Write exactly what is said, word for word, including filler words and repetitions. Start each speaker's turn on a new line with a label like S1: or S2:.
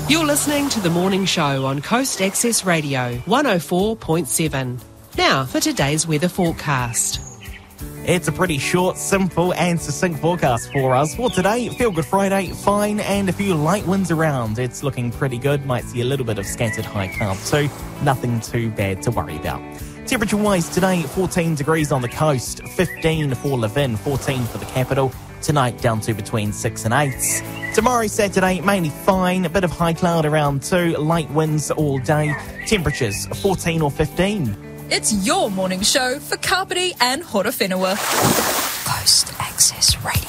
S1: You're listening to The Morning Show on Coast Access Radio, one oh four point seven. Now for today's weather forecast.
S2: It's a pretty short, simple and succinct forecast for us. For today, Feel Good Friday, fine and a few light winds around. It's looking pretty good, might see a little bit of scattered high clouds too. Nothing too bad to worry about. Temperature-wise today, fourteen degrees on the coast, fifteen for Levin, fourteen for the capital. Tonight down to between six and eight. Tomorrow, Saturday, mainly fine, a bit of high cloud around too, light winds all day. Temperatures fourteen or fifteen.
S3: It's your morning show for Kapiti and Horowhenua. Coast Access Radio.